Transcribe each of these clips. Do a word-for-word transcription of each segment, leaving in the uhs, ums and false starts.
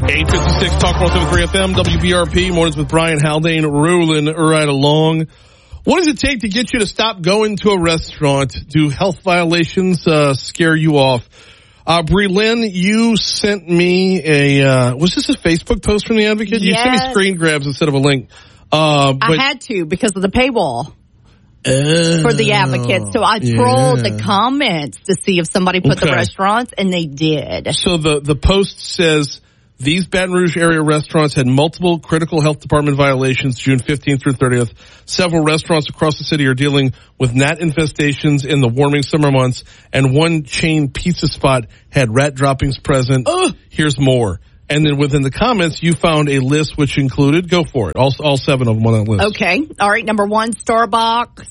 eight fifty-six Talk one oh seven point three F M, W B R P, mornings with Brian Haldane, rolling right along. What does it take to get you to stop going to a restaurant? Do health violations uh, scare you off? Uh, Brie Lynn, you sent me a, uh, was this a Facebook post from The Advocate? Yes. You sent me screen grabs instead of a link. Uh, but, I had to because of the paywall. Oh, for The Advocate. So I trolled yeah. the comments to see if somebody put Okay. the restaurants, and they did. So the, the post says, these Baton Rouge area restaurants had multiple critical health department violations June fifteenth through thirtieth. Several restaurants across the city are dealing with gnat infestations in the warming summer months, and one chain pizza spot had rat droppings present. Ugh. Here's more. And then within the comments, you found a list which included, go for it, all, all seven of them on that list. Okay. All right. Number one, Starbucks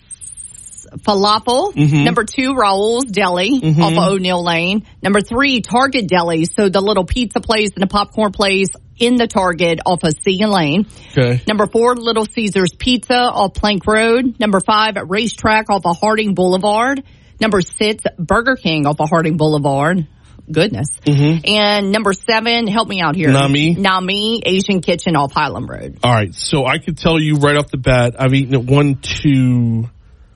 Falafel. Mm-hmm. Number two, Raoul's Deli Mm-hmm. off of O'Neill Lane. Number three, Target Deli. So the little pizza place and the popcorn place in the Target off of Segan Lane. Okay. Number four, Little Caesars Pizza off Plank Road. Number five, Racetrack off of Harding Boulevard. Number six, Burger King off of Harding Boulevard. Goodness. Mm-hmm. And number seven, help me out here. Nami. Nami Asian Kitchen off Highland Road. All right. So I could tell you right off the bat, I've eaten at one, two,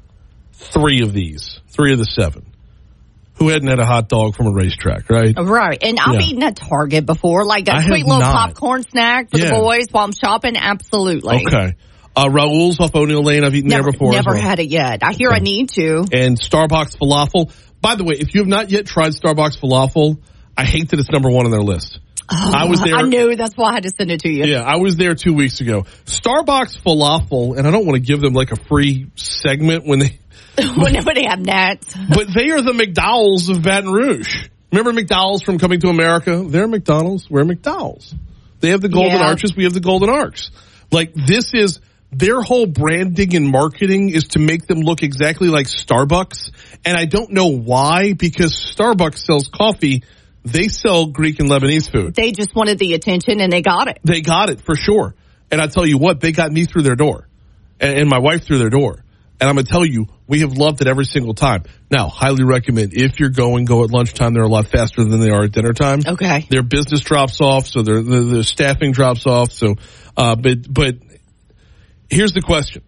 three of these. Three of the seven. Who hadn't had a hot dog from a racetrack, right? Right. And I've Yeah. eaten at Target before, like a I sweet have little not. popcorn snack for Yeah. the boys while I'm shopping. Absolutely. Okay. Uh, Raoul's off O'Neill Lane. I've eaten Never, there before. never as well. had it yet. I hear Okay. I need to. And Starbucks Falafel. By the way, if you have not yet tried Starbucks Falafel, I hate that it's number one on their list. Oh, I was there. I knew. That's why I had to send it to you. Yeah, I was there two weeks ago. Starbucks Falafel, and I don't want to give them like a free segment when they, Whenever they have gnats. but they are the McDowell's of Baton Rouge. Remember McDowell's from Coming to America? They're McDonald's. We're McDowell's. They have the golden Yeah. arches. We have the golden arcs. Like this is their whole branding and marketing is to make them look exactly like Starbucks. And I don't know why, because Starbucks sells coffee. They sell Greek and Lebanese food. They just wanted the attention, and they got it. They got it for sure. And I tell you what, they got me through their door and, and my wife through their door. And I'm going to tell you, we have loved it every single time. Now, highly recommend if you're going, go at lunchtime. They're a lot faster than they are at dinner time. Okay. Their business drops off, so their, their, their staffing drops off. So, uh, but, but here's the question.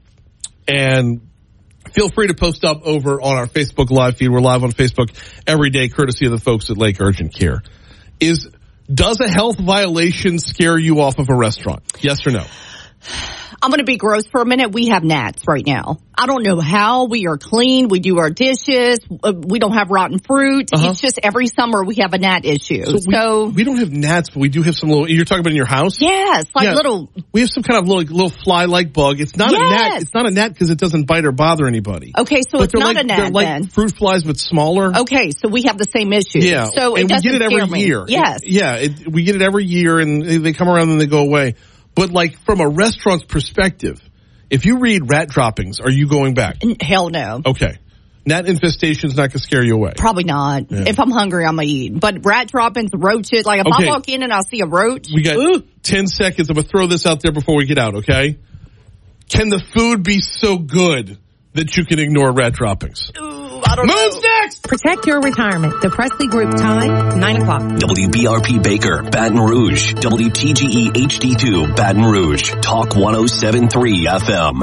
And feel free to post up over on our Facebook live feed. We're live on Facebook every day, courtesy of the folks at Lake Urgent Care. Is, does a health violation scare you off of a restaurant? Yes or no? I'm going to be gross for a minute. We have gnats right now. I don't know how. We are clean. We do our dishes. Uh, we don't have rotten fruit. Uh-huh. It's just every summer we have a gnat issue. So, So, we, we don't have gnats, but we do have some little, you're talking about in your house? yes, like Yeah. little. We have some kind of little, little fly-like bug. It's not a Yes. gnat. It's not a gnat because it doesn't bite or bother anybody. Okay, so But it's they're not like, a gnat they're like then. fruit flies, but smaller. Okay, so we have the same issue. Yeah, So it and we doesn't get it every scare me. year. Yes. It- yeah, it, we get it every year, and they- they come around and they go away. But like from a restaurant's perspective, if you read rat droppings, are you going back? N- Hell no. Okay, gnat infestation's not going to scare you away. Probably not. Yeah. If I'm hungry, I'm going to eat. But rat droppings, roaches, like if Okay. I walk in and I see a roach. We got Ooh. ten seconds. I'm going to throw this out there before we get out, okay? Can the food be so good that you can ignore rat droppings? Ooh, I don't Moon's know. next! Protect your retirement. The Presley Group time, nine o'clock. W B R P Baker, Baton Rouge. W T G E H D two, Baton Rouge. Talk one oh seven point three F M.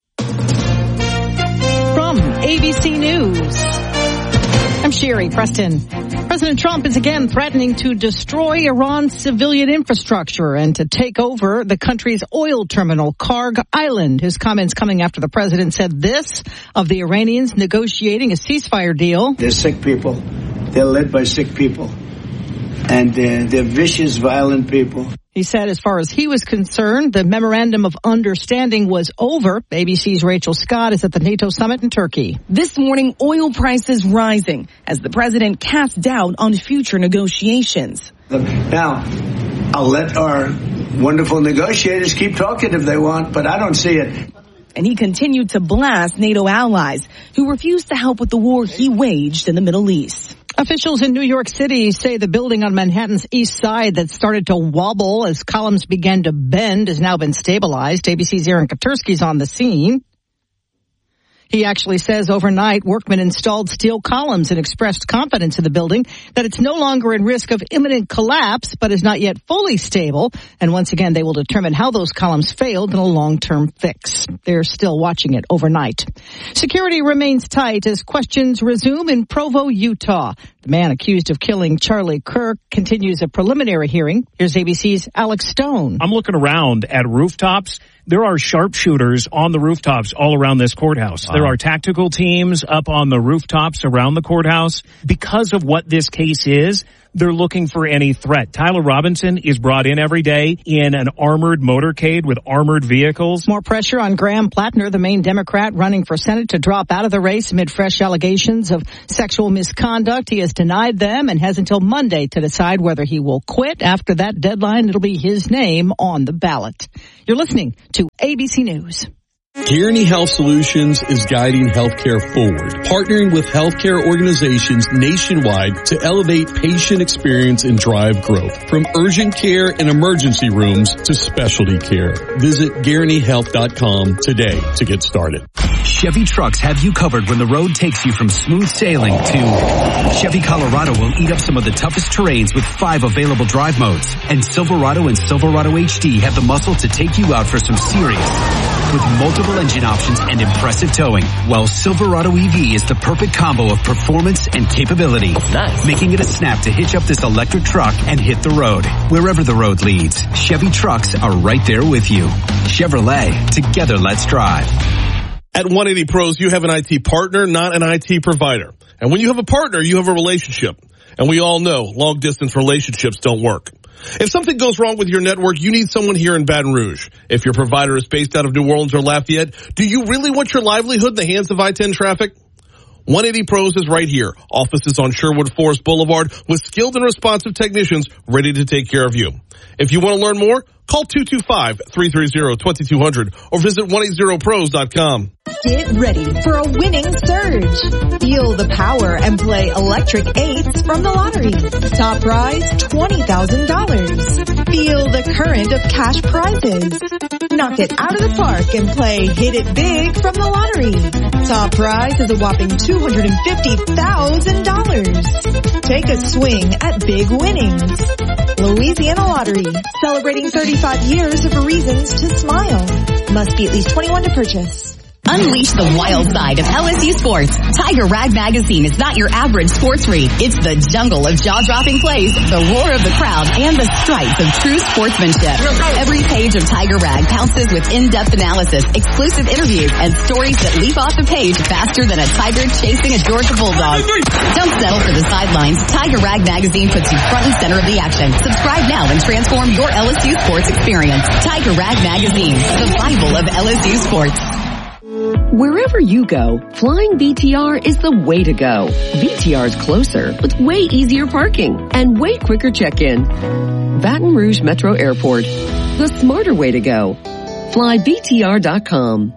From A B C News, I'm Sherry Preston. President Trump is again threatening to destroy Iran's civilian infrastructure and to take over the country's oil terminal, Karg Island. His comments coming after the president said this of the Iranians negotiating a ceasefire deal. They're sick people. They're led by sick people. And uh, they're vicious, violent people. He said as far as he was concerned, the memorandum of understanding was over. A B C's Rachel Scott is at the NATO summit in Turkey. This morning, oil prices rising as the president casts doubt on future negotiations. Look, now, I'll let our wonderful negotiators keep talking if they want, but I don't see it. And he continued to blast NATO allies who refused to help with the war he waged in the Middle East. Officials in New York City say the building on Manhattan's east side that started to wobble as columns began to bend has now been stabilized. A B C's Aaron Katursky's on the scene. He actually says overnight workmen installed steel columns and expressed confidence in the building that it's no longer in risk of imminent collapse, but is not yet fully stable. And once again, they will determine how those columns failed in a long-term fix. They're still watching it overnight. Security remains tight as questions resume in Provo, Utah. The man accused of killing Charlie Kirk continues a preliminary hearing. Here's A B C's Alex Stone. I'm looking around at rooftops. There are sharpshooters on the rooftops all around this courthouse. Wow. There are tactical teams up on the rooftops around the courthouse. Because of what this case is, they're looking for any threat. Tyler Robinson is brought in every day in an armored motorcade with armored vehicles. More pressure on Graham Plattner, the main Democrat running for Senate, to drop out of the race amid fresh allegations of sexual misconduct. He has denied them and has until Monday to decide whether he will quit. After that deadline, it'll be his name on the ballot. You're listening to A B C News. Kearney Health Solutions is guiding healthcare forward, partnering with healthcare organizations nationwide to elevate patient experience and drive growth. From urgent care and emergency rooms to specialty care. Visit Kearney Health dot com today to get started. Chevy trucks have you covered when the road takes you from smooth sailing to Chevy Colorado will eat up some of the toughest terrains with five available drive modes. And Silverado and Silverado H D have the muscle to take you out for some serious with multiple engine options and impressive towing, while Silverado E V is the perfect combo of performance and capability, nice. Making it a snap to hitch up this electric truck and hit the road. Wherever the road leads, Chevy trucks are right there with you. Chevrolet, together let's drive. At one eighty Pros, you have an I T partner, not an I T provider. And when you have a partner, you have a relationship. And we all know long-distance relationships don't work. If something goes wrong with your network, you need someone here in Baton Rouge. If your provider is based out of New Orleans or Lafayette, do you really want your livelihood in the hands of I ten traffic? one eighty Pros is right here. Offices on Sherwood Forest Boulevard with skilled and responsive technicians ready to take care of you. If you want to learn more, call two two five, three three zero, two two zero zero or visit one eighty pros dot com. Get ready for a winning surge. Feel the power and play Electric Eights from the lottery. Top prize, twenty thousand dollars. Feel the current of cash prizes. Knock it out of the park and play Hit It Big from the lottery. Top prize is a whopping two hundred fifty thousand dollars. Take a swing at big winnings. Louisiana Lottery, celebrating thirty-five years of reasons to smile. Must be at least twenty-one to purchase. Unleash the wild side of L S U sports. Tiger Rag Magazine is not your average sports read. It's the jungle of jaw-dropping plays, the roar of the crowd, and the stripes of true sportsmanship. Every page of Tiger Rag pounces with in-depth analysis, exclusive interviews, and stories that leap off the page faster than a tiger chasing a Georgia bulldog. Don't settle for the sidelines. Tiger Rag Magazine puts you front and center of the action. Subscribe now and transform your L S U sports experience. Tiger Rag Magazine, the Bible of L S U sports. Wherever you go, flying B T R is the way to go. B T R is closer with way easier parking and way quicker check-in. Baton Rouge Metro Airport, the smarter way to go. Fly B T R dot com.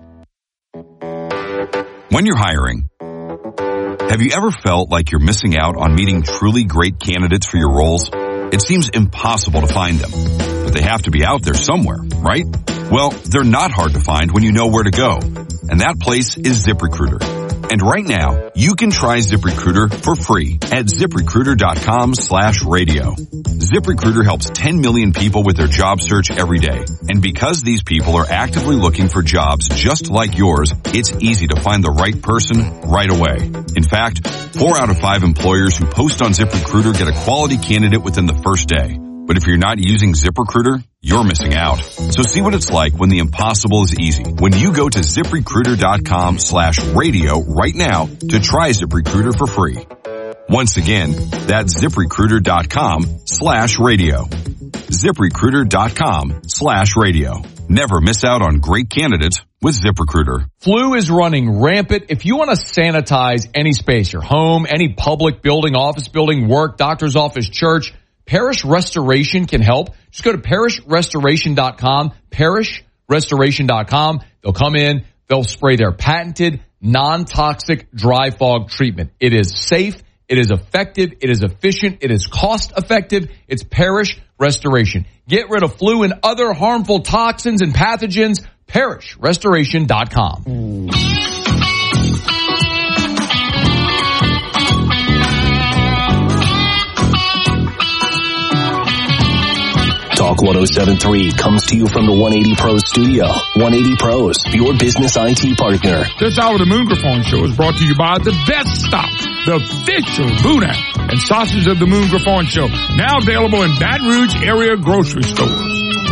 When you're hiring, have you ever felt like you're missing out on meeting truly great candidates for your roles? It seems impossible to find them, but they have to be out there somewhere, right? Well, they're not hard to find when you know where to go. And that place is ZipRecruiter. And right now, you can try ZipRecruiter for free at ZipRecruiter.com slash radio. ZipRecruiter helps ten million people with their job search every day. And because these people are actively looking for jobs just like yours, it's easy to find the right person right away. In fact, four out of five employers who post on ZipRecruiter get a quality candidate within the first day. But if you're not using ZipRecruiter, you're missing out. So see what it's like when the impossible is easy. When you go to ZipRecruiter.com slash radio right now to try ZipRecruiter for free. Once again, that's ZipRecruiter.com slash radio. ZipRecruiter.com slash radio. Never miss out on great candidates with ZipRecruiter. Flu is running rampant. If you want to sanitize any space, your home, any public building, office building, work, doctor's office, church, Parish Restoration can help. Just go to parish restoration dot com, parish restoration dot com. They'll come in, they'll spray their patented non-toxic dry fog treatment. It is safe, it is effective, it is efficient, it is cost effective. It's Parish Restoration. Get rid of flu and other harmful toxins and pathogens. parish restoration dot com. Talk one oh seven point three comes to you from the one eighty Pros studio. one eighty Pros, your business I T partner. This hour of the Moon Griffon Show is brought to you by The Best Stop, the official Boonat and Sausage of the Moon Griffon Show. Now available in Baton Rouge area grocery stores.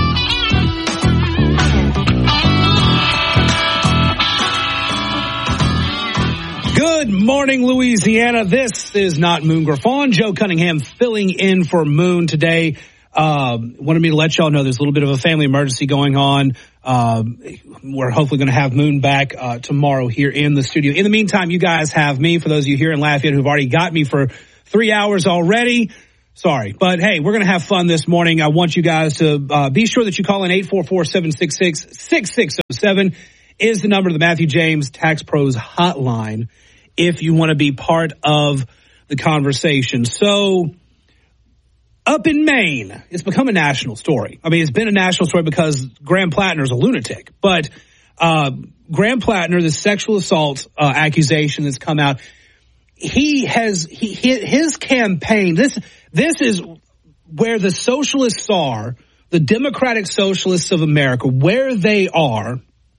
Good morning, Louisiana. This is not Moon Griffon. Joe Cunningham filling in for Moon today. Uh, wanted me to let y'all know there's a little bit of a family emergency going on. Uh, we're hopefully going to have Moon back uh, tomorrow here in the studio. In the meantime, you guys have me. For those of you here in Lafayette who've already got me for three hours already, sorry. But, hey, we're going to have fun this morning. I want you guys to uh, be sure that you call in eight four four, seven six six, six six zero seven is the number of the Matthew James Tax Pros hotline if you want to be part of the conversation. So, up in Maine, it's become a national story. I mean, it's been a national story because Graham Plattner is a lunatic. But uh, Graham Plattner, the sexual assault uh, accusation that's come out, he has he, his campaign. This this is where the socialists are, the Democratic Socialists of America, where they are.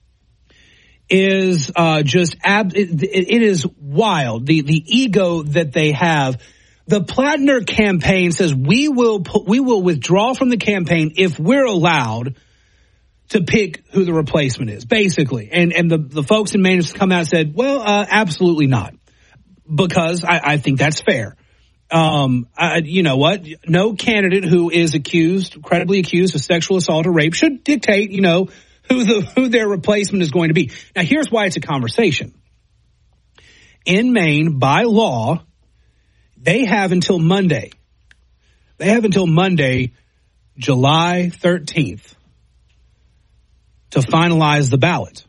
Is uh, just ab- it, it is wild. The the ego that they have. The Plattner campaign says we will put, we will withdraw from the campaign if we're allowed to pick who the replacement is, basically. And and the, the folks in Maine have come out and said, well, uh, absolutely not, because I, I think that's fair. Um, I, you know what? No candidate who is accused, credibly accused of sexual assault or rape should dictate, you know, who the who their replacement is going to be. Now, here's why it's a conversation. In Maine, by law, they have until Monday. They have until Monday, July thirteenth, to finalize the ballot.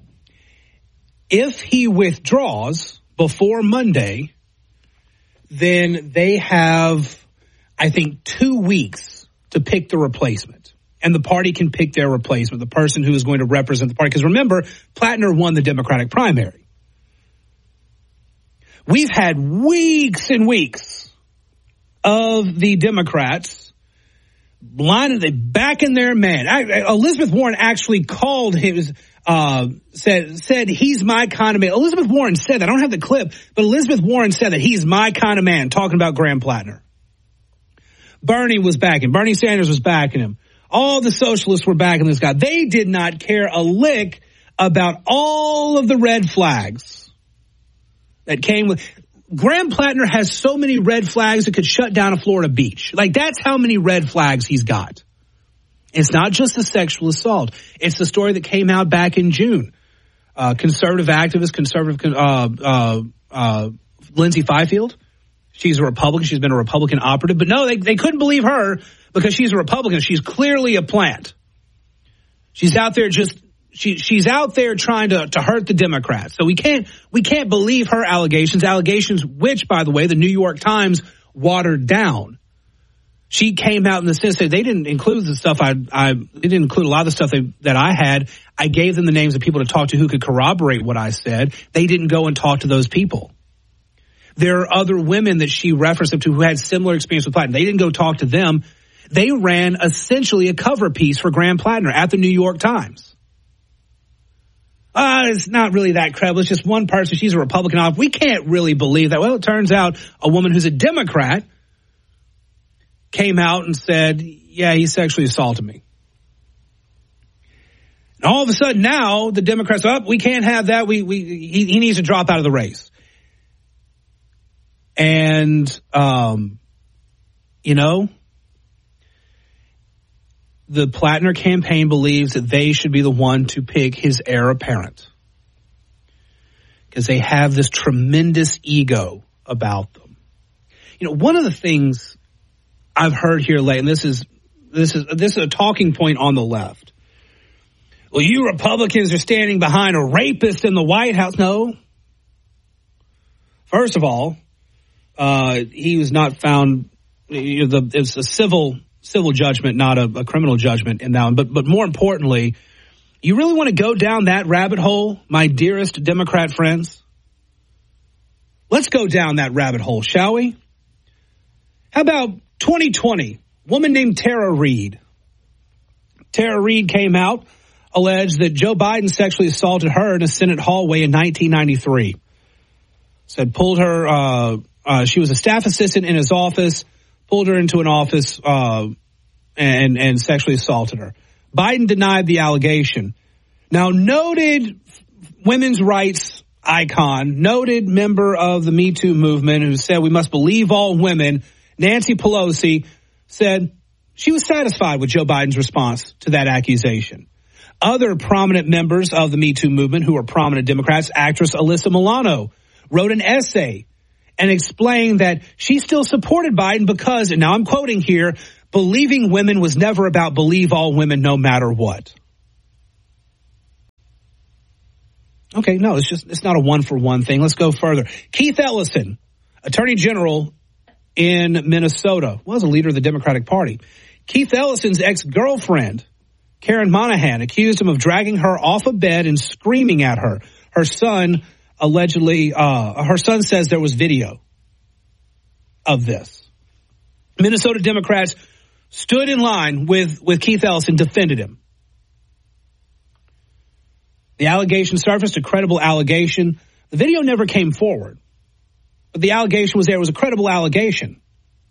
If he withdraws before Monday, then they have, I think, two weeks to pick the replacement. And the party can pick their replacement, the person who is going to represent the party. Because remember, Plattner won the Democratic primary. We've had weeks and weeks of the Democrats blinded, they backing their man. I, I, Elizabeth Warren actually called him, uh, said said he's my kind of man. Elizabeth Warren said that. I don't have the clip, but Elizabeth Warren said that he's my kind of man, talking about Graham Plattner. Bernie was backing. Bernie Sanders was backing him. All the socialists were backing this guy. They did not care a lick about all of the red flags that came with. Graham Plattner has so many red flags that could shut down a Florida beach. Like, that's how many red flags he's got. It's not just the sexual assault. It's the story that came out back in June. Uh, conservative activist, conservative, uh, uh, uh, Lindsay Fifield. She's a Republican. She's been a Republican operative. But no, they, they couldn't believe her because she's a Republican. She's clearly a plant. She's out there just, she, she's out there trying to, to hurt the Democrats. So we can't, we can't believe her allegations, allegations which, by the way, the New York Times watered down. She came out in the sense that they didn't include the stuff I, I, they didn't include a lot of the stuff they, that I had. I gave them the names of people to talk to who could corroborate what I said. They didn't go and talk to those people. There are other women that she referenced to who had similar experience with Plattner. They didn't go talk to them. They ran essentially a cover piece for Graham Plattner at the New York Times. Uh, it's not really that credible. It's just one person. She's a Republican. We can't really believe that. Well, it turns out a woman who's a Democrat came out and said, yeah, he sexually assaulted me. And all of a sudden now the Democrats are up. We can't have that. We, we, he, he needs to drop out of the race. And, um, you know, the Plattner campaign believes that they should be the one to pick his heir apparent because they have this tremendous ego about them. You know, one of the things I've heard here lately, and this is this is this is a talking point on the left. Well, you Republicans are standing behind a rapist in the White House. No. First of all, uh, he was not found. You know, the, it's a civil civil judgment, not a, a criminal judgment in that one. But but more importantly, you really want to go down that rabbit hole, my dearest Democrat friends? Let's go down that rabbit hole, shall we? How about twenty twenty? Woman named Tara Reid. Tara Reid came out, alleged that Joe Biden sexually assaulted her in a Senate hallway in nineteen ninety-three. Said pulled her, uh, uh, she was a staff assistant in his office, pulled her into an office uh, and, and sexually assaulted her. Biden denied the allegation. Now, noted women's rights icon, noted member of the Me Too movement who said we must believe all women, Nancy Pelosi, said she was satisfied with Joe Biden's response to that accusation. Other prominent members of the Me Too movement who are prominent Democrats, actress Alyssa Milano, wrote an essay and explained that she still supported Biden because, and now I'm quoting here, believing women was never about believe all women no matter what. Okay, no, it's just, it's not a one for one thing. Let's go further. Keith Ellison, Attorney General in Minnesota, was a leader of the Democratic Party. Keith Ellison's ex-girlfriend, Karen Monahan, accused him of dragging her off a bed and screaming at her. Her son allegedly, uh, her son says there was video of this. Minnesota Democrats stood in line with, with Keith Ellison, defended him. The allegation surfaced, a credible allegation. The video never came forward, but the allegation was there. It was a credible allegation.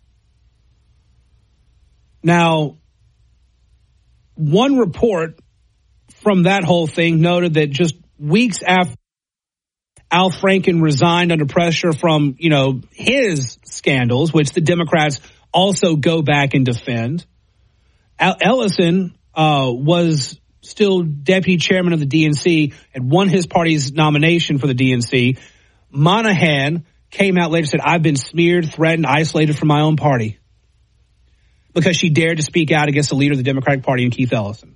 Now, one report from that whole thing noted that just weeks after Al Franken resigned under pressure from, you know, his scandals, which the Democrats also go back and defend, Al- Ellison uh, was still deputy chairman of the D N C and won his party's nomination for the D N C. Monahan came out later and said, I've been smeared, threatened, isolated from my own party because she dared to speak out against the leader of the Democratic Party and Keith Ellison.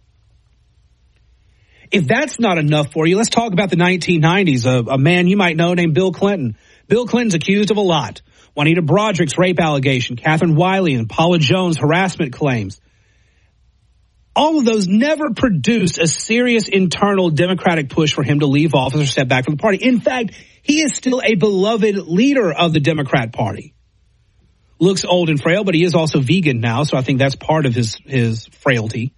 If that's not enough for you, let's talk about the nineteen nineties, a, a man you might know named Bill Clinton. Bill Clinton's accused of a lot. Juanita Broderick's rape allegation, Catherine Wiley and Paula Jones' harassment claims. All of those never produced a serious internal Democratic push for him to leave office or step back from the party. In fact, he is still a beloved leader of the Democrat Party. Looks old and frail, but he is also vegan now, so I think that's part of his, his frailty.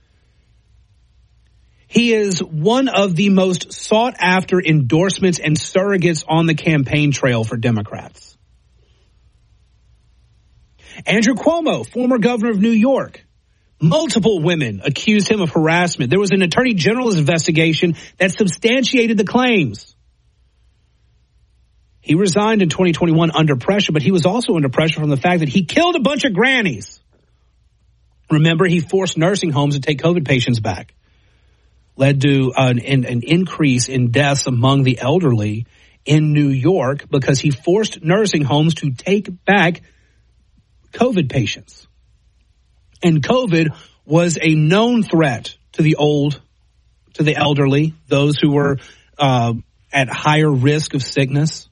He is one of the most sought-after endorsements and surrogates on the campaign trail for Democrats. Andrew Cuomo, former governor of New York. Multiple women accused him of harassment. There was an attorney general's investigation that substantiated the claims. He resigned in twenty twenty-one under pressure, but he was also under pressure from the fact that he killed a bunch of grannies. Remember, he forced nursing homes to take COVID patients back. Led to an, an, an increase in deaths among the elderly in New York because he forced nursing homes to take back COVID patients. And COVID was a known threat to the old, to the elderly, those who were uh, at higher risk of sickness.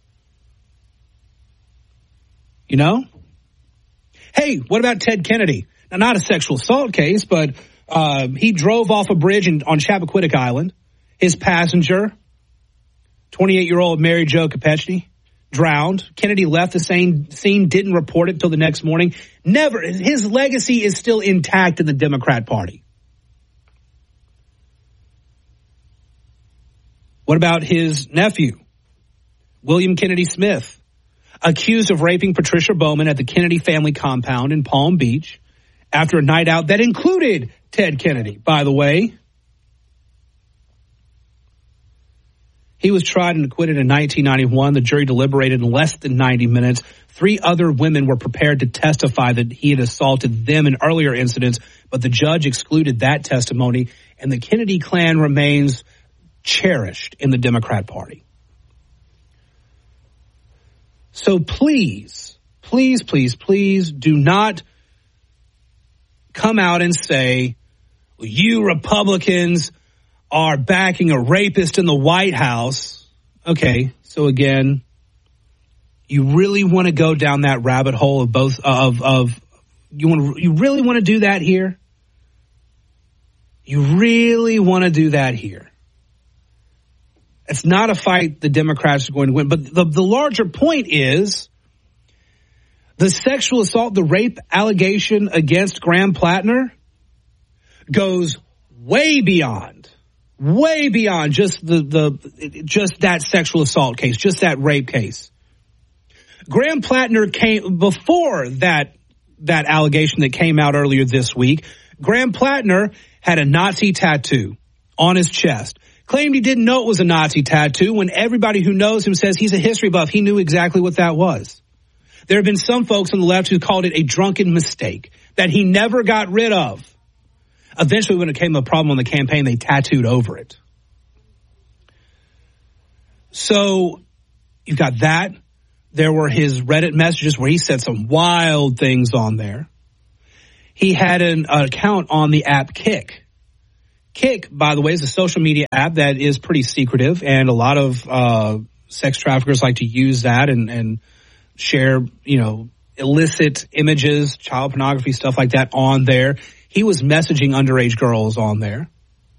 You know? Hey, what about Ted Kennedy? Now, not a sexual assault case, but uh, he drove off a bridge in, on Chappaquiddick Island. His passenger, twenty-eight-year-old Mary Jo Kopechne, drowned. Kennedy left the same scene, didn't report it until the next morning. Never. His legacy is still intact in the Democrat Party. What about his nephew, William Kennedy Smith, accused of raping Patricia Bowman at the Kennedy family compound in Palm Beach after a night out that included Ted Kennedy, by the way. He was tried and acquitted in nineteen ninety-one. The jury deliberated in less than ninety minutes. Three other women were prepared to testify that he had assaulted them in earlier incidents, but the judge excluded that testimony, and the Kennedy clan remains cherished in the Democrat Party. So please, please, please, please do not come out and say, well, you Republicans are backing a rapist in the White House. Okay, so again, you really want to go down that rabbit hole of both of of you want to, you really want to do that here? You really want to do that here? It's not a fight the Democrats are going to win, but the, the larger point is the sexual assault, the rape allegation against Graham Plattner goes way beyond, way beyond just the, the, just that sexual assault case, just that rape case. Graham Plattner came before that, that allegation that came out earlier this week. Graham Plattner had a Nazi tattoo on his chest. Claimed he didn't know it was a Nazi tattoo when everybody who knows him says he's a history buff. He knew exactly what that was. There have been some folks on the left who called it a drunken mistake that he never got rid of. Eventually, when it came a problem on the campaign, they tattooed over it. So you've got that. There were his Reddit messages where he said some wild things on there. He had an account on the app Kick. Kick, by the way, is a social media app that is pretty secretive, and a lot of uh, sex traffickers like to use that and, and share, you know, illicit images, child pornography, stuff like that on there. He was messaging underage girls on there.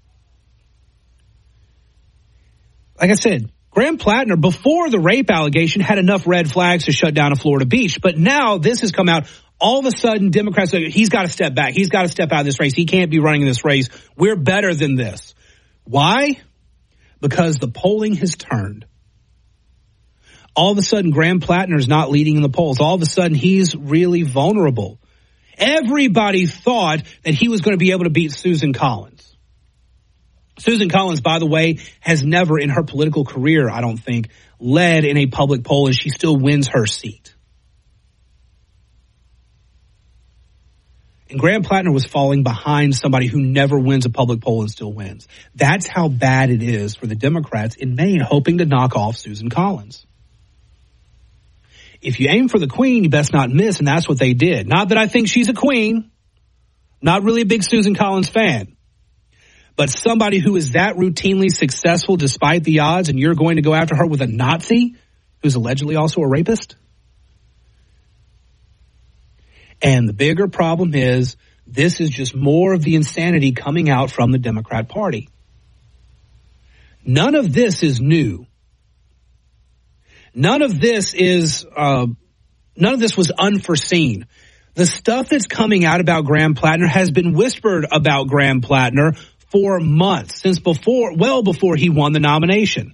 Like I said, Graham Plattner, before the rape allegation, had enough red flags to shut down a Florida beach. But now this has come out. All of a sudden, Democrats, he's got to step back. He's got to step out of this race. He can't be running in this race. We're better than this. Why? Because the polling has turned. All of a sudden, Graham Plattner is not leading in the polls. All of a sudden, he's really vulnerable. Everybody thought that he was going to be able to beat Susan Collins. Susan Collins, by the way, has never in her political career, I don't think, led in a public poll, and she still wins her seat. And Graham Plattner was falling behind somebody who never wins a public poll and still wins. That's how bad it is for the Democrats in Maine, hoping to knock off Susan Collins. If you aim for the queen, you best not miss, and that's what they did. Not that I think she's a queen. Not really a big Susan Collins fan. But somebody who is that routinely successful despite the odds, and you're going to go after her with a Nazi who's allegedly also a rapist? And the bigger problem is this is just more of the insanity coming out from the Democrat Party. None of this is new. None of this is, uh, none of this was unforeseen. The stuff that's coming out about Graham Plattner has been whispered about Graham Plattner for months, since before, well before he won the nomination.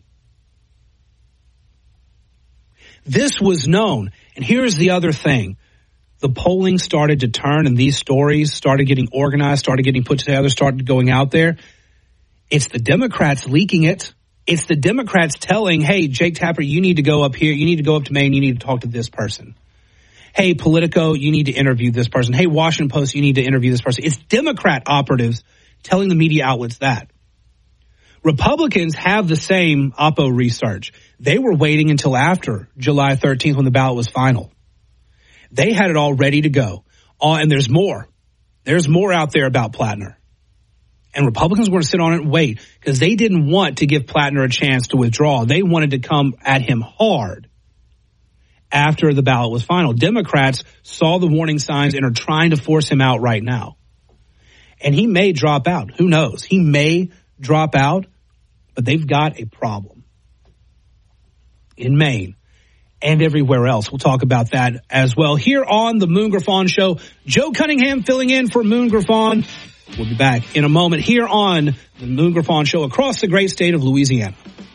This was known. And here's the other thing. The polling started to turn and these stories started getting organized, started getting put together, started going out there. It's the Democrats leaking it. It's the Democrats telling, hey, Jake Tapper, you need to go up here. You need to go up to Maine. You need to talk to this person. Hey, Politico, you need to interview this person. Hey, Washington Post, you need to interview this person. It's Democrat operatives telling the media outlets that. Republicans have the same Oppo research. They were waiting until after July thirteenth when the ballot was final. They had it all ready to go. Uh, and there's more. There's more out there about Plattner. And Republicans were going to sit on it and wait because they didn't want to give Plattner a chance to withdraw. They wanted to come at him hard after the ballot was final. Democrats saw the warning signs and are trying to force him out right now. And he may drop out. Who knows? He may drop out, but they've got a problem in Maine and everywhere else. We'll talk about that as well. Here on the Moon Griffon Show, Joe Cunningham filling in for Moon Griffon. We'll be back in a moment here on the Moon Griffon Show across the great state of Louisiana.